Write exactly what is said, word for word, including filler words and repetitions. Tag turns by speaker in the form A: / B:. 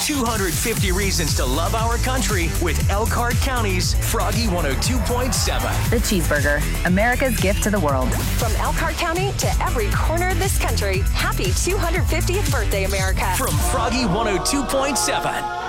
A: two hundred fifty reasons to love our country with Elkhart County's Froggy one oh two point seven.
B: The cheeseburger, America's gift to the world.
C: From Elkhart County to every corner of this country, happy two hundred fiftieth birthday, America.
A: From Froggy one oh two point seven.